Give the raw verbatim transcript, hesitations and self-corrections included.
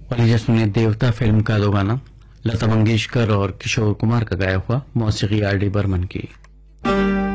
और ये सुनिए देवता फिल्म का दो गाना लता मंगेशकर और किशोर कुमार का गाया हुआ, मौसीकी आर डी बर्मन की।